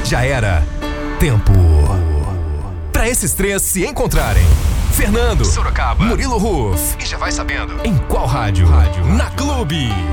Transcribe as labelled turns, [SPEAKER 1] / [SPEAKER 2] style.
[SPEAKER 1] Já era tempo pra esses três se encontrarem. Fernando,
[SPEAKER 2] Sorocaba,
[SPEAKER 1] Murilo Ruf.
[SPEAKER 2] E já vai sabendo
[SPEAKER 1] Em qual rádio? Na Clube.